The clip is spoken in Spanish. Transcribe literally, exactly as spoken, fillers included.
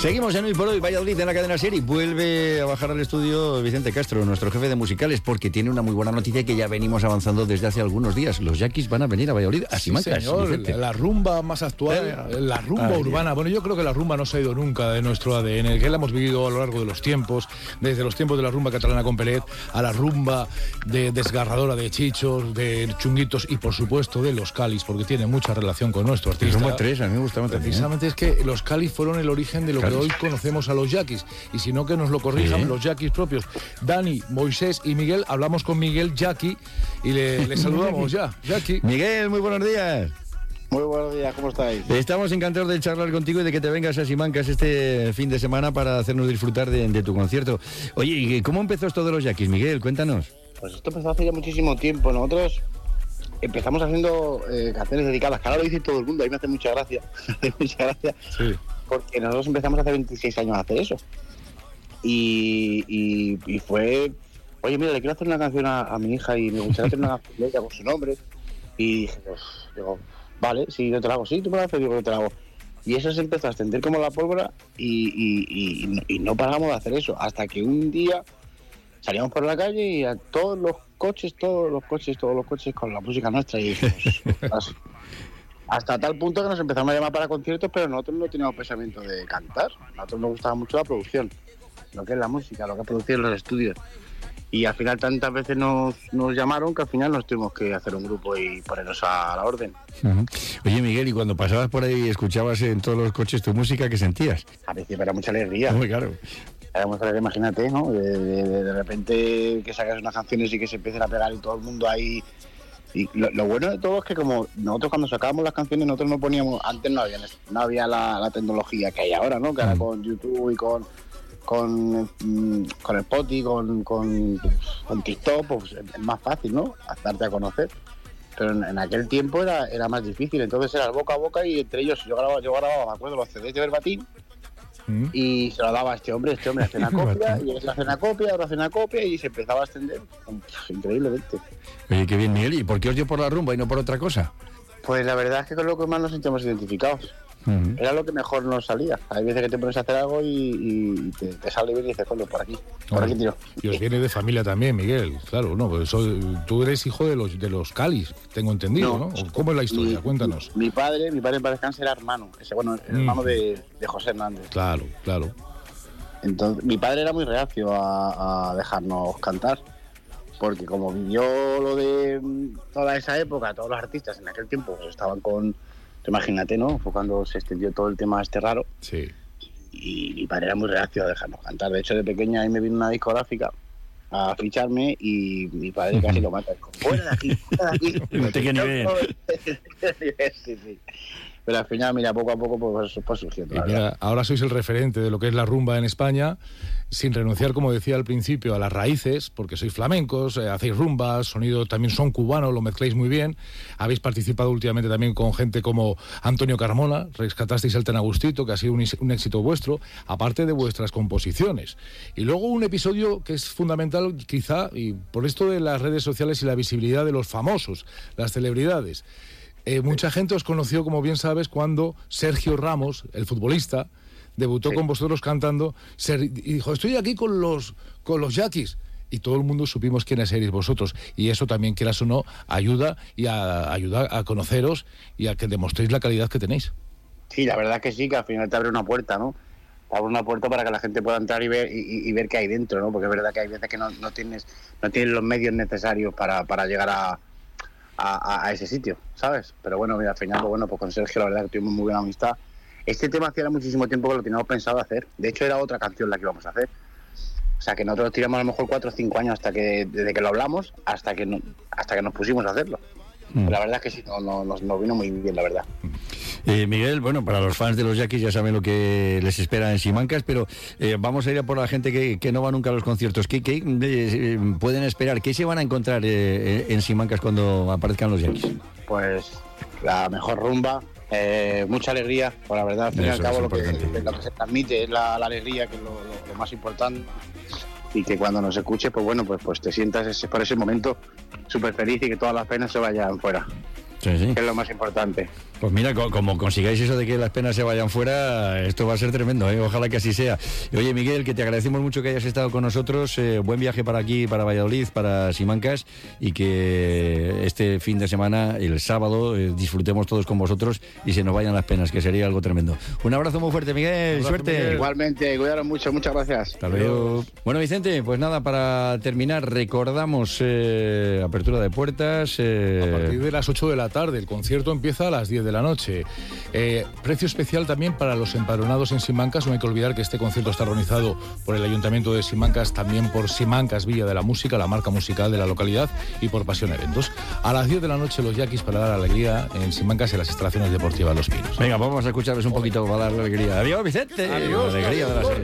Seguimos en Hoy por Hoy, Valladolid, en la cadena SER, y vuelve a bajar al estudio Vicente Castro, nuestro jefe de musicales, porque tiene una muy buena noticia que ya venimos avanzando desde hace algunos días. Los Yaquis van a venir a Valladolid a Sí, Simancas. señor, Vicente. la rumba más actual, la rumba Ay, urbana. Bueno, yo creo que la rumba no se ha ido nunca de nuestro A D N, que la hemos vivido a lo largo de los tiempos, desde los tiempos de la rumba catalana con Peret, a la rumba de desgarradora de Chichos, de Chunguitos y, por supuesto, de los Calis, porque tiene mucha relación con nuestro El artista. rumba tres, a mí me gustaba también. Precisamente es que los Calis fueron el origen de lo Calis. que hoy conocemos a los Yaquis, y si no, que nos lo corrijan Sí. los Yaquis propios. Dani, Moisés y Miguel, hablamos con Miguel Yaqui y le, le saludamos ya. Yaqui. Miguel, muy buenos días. Muy buenos días, ¿cómo estáis? Estamos encantados de charlar contigo y de que te vengas a Simancas este fin de semana para hacernos disfrutar de, de tu concierto. Oye, ¿y cómo empezó esto de los Yaquis, Miguel? Cuéntanos. Pues esto empezó hace ya muchísimo tiempo. Nosotros empezamos haciendo eh, canciones dedicadas, que ahora lo dice todo el mundo, a mí me hace mucha gracia, me hace mucha gracia, Sí. porque nosotros empezamos hace veintiséis años a hacer eso. Y, y, y fue, oye, mira, le quiero hacer una canción a, a mi hija y me gustaría hacer una canción de ella con su nombre. Y dije, pues, digo, vale, sí, yo te la hago, sí, tú me la haces, digo, yo te la hago. Y eso se empezó a extender como la pólvora y, y, y, y no paramos de hacer eso, hasta que un día salíamos por la calle y a todos los coches, todos los coches, todos los coches con la música nuestra y dijimos, "Ostras". Hasta tal punto que nos empezamos a llamar para conciertos, pero nosotros no teníamos pensamiento de cantar. A nosotros nos gustaba mucho la producción, lo que es la música, lo que es producir en los estudios. Y al final tantas veces nos, nos llamaron que al final nos tuvimos que hacer un grupo y ponernos a la orden. Uh-huh. Oye, Miguel, y cuando pasabas por ahí y escuchabas en todos los coches tu música, ¿qué sentías? Al principio era mucha alegría. Muy claro. Era mucha alegría, imagínate, ¿no? De, de, de repente que sacas unas canciones y que se empiecen a pegar y todo el mundo ahí. Y lo, lo bueno de todo es que como nosotros cuando sacábamos las canciones, nosotros no poníamos, antes no había, no había la, la tecnología que hay ahora, ¿no? Que ahora con YouTube y con con, mm, con Spotify, con, con, con TikTok, pues es más fácil, ¿no? Darte a conocer. Pero en, en aquel tiempo era, era más difícil, entonces era el boca a boca y entre ellos yo grababa, yo grababa, me acuerdo, los C Ds de Verbatim Mm. y se lo daba a este hombre, este hombre hace una copia y él hace una copia, ahora hace una copia y se empezaba a extender uf, increíblemente. Oye, qué bien, Miguel. ¿Y por qué os dio por la rumba y no por otra cosa? Pues la verdad es que con lo que más nos sentimos identificados. Uh-huh. Era lo que mejor nos salía. Hay veces que te pones a hacer algo y, y te, te sale bien y dices, coño, por aquí, por aquí tiro. Y os viene de familia también, Miguel. Claro, no, pues soy, tú eres hijo de los de los Calis, tengo entendido, ¿no? No. ¿Cómo es la historia? Mi- Cuéntanos. Mi padre, mi padre en paz descanse era hermano, ese, bueno, el Mm. hermano de, de José Hernández. Claro, claro. Entonces, mi padre era muy reacio a, a dejarnos cantar, porque como vivió lo de mm, toda esa época, todos los artistas en aquel tiempo pues, estaban con, imagínate, ¿no? Fue cuando se extendió todo el tema este raro, Sí. y mi padre era muy reacio a dejarnos cantar. De hecho, de pequeña ahí me vino una discográfica a ficharme y mi padre casi lo mata. Dijo, fuera de aquí, fuera de aquí. No te quede nivel. Sí, sí. Pero al final, mira, poco a poco pues, pues surgiendo. Y la verdad. mira, ahora sois el referente de lo que es la rumba en España, sin renunciar, como decía al principio, a las raíces, porque sois flamencos, eh, hacéis rumbas, sonido también son cubano, lo mezcláis muy bien. Habéis participado últimamente también con gente como Antonio Carmona, rescatasteis el Ten Agustito, que ha sido un, un éxito vuestro, aparte de vuestras composiciones. Y luego un episodio que es fundamental, quizá, y por esto de las redes sociales y la visibilidad de los famosos, las celebridades. Eh, mucha gente os conoció, como bien sabes, cuando Sergio Ramos, el futbolista, debutó Sí. con vosotros cantando ser, y dijo, estoy aquí con los con los Yaquis. Y todo el mundo supimos quiénes erais vosotros. Y eso también, quieras o no, ayuda y a, ayuda a conoceros y a que demostréis la calidad que tenéis. Sí, la verdad que sí, que al final te abre una puerta, ¿no? Te abre una puerta para que la gente pueda entrar y ver y, y- y ver qué hay dentro, ¿no? Porque es verdad que hay veces que no, no tienes no tienes los medios necesarios para, para llegar a, a, a ese sitio, ¿sabes? Pero bueno, mira, al final, pues, bueno, pues con Sergio la verdad que tuvimos muy buena amistad. Este tema hacía muchísimo tiempo que lo teníamos pensado hacer. De hecho, era otra canción la que íbamos a hacer. O sea, que nosotros tiramos a lo mejor cuatro o cinco años hasta que desde que lo hablamos hasta que no, hasta que nos pusimos a hacerlo. Mm. La verdad es que sí, no, no, nos, nos vino muy bien, la verdad. Eh, Miguel, bueno, para los fans de los Yaquis ya saben lo que les espera en Simancas, pero eh, vamos a ir a por la gente que, que no va nunca a los conciertos. ¿Qué, qué eh, pueden esperar? ¿Qué se van a encontrar eh, en Simancas cuando aparezcan los Yaquis? Pues la mejor rumba, eh, mucha alegría, pues la verdad, al fin y al Eso cabo es lo que, importante. lo que se transmite es la, la alegría, que es lo, lo- lo más importante, y que cuando nos escuches, pues bueno, pues, pues te sientas ese, por ese momento súper feliz y que todas las penas se vayan fuera, Sí, sí. que es lo más importante. Pues mira, co- como consigáis eso de que las penas se vayan fuera, esto va a ser tremendo, ¿eh? Ojalá que así sea. Y, oye, Miguel, que te agradecemos mucho que hayas estado con nosotros. Eh, buen viaje para aquí, para Valladolid, para Simancas, y que este fin de semana, el sábado, eh, disfrutemos todos con vosotros y se nos vayan las penas, que sería algo tremendo. Un abrazo muy fuerte, Miguel. abrazo, Suerte. Miguel. Igualmente, cuidaros mucho, muchas gracias. Hasta luego. Bueno, Vicente, pues nada, para terminar, recordamos eh, apertura de puertas. Eh, A partir de las ocho de la tarde, el concierto empieza a las diez de la noche. Eh, precio especial también para los empadronados en Simancas. No hay que olvidar que este concierto está organizado por el Ayuntamiento de Simancas, también por Simancas Villa de la Música, la marca musical de la localidad, y por Pasión Eventos. A las diez de la noche los Yaquis para dar alegría en Simancas, en las instalaciones deportivas Los Pinos. Venga, vamos a escucharles un poquito para dar la alegría. Adiós, Vicente. Adiós, la alegría de la serie.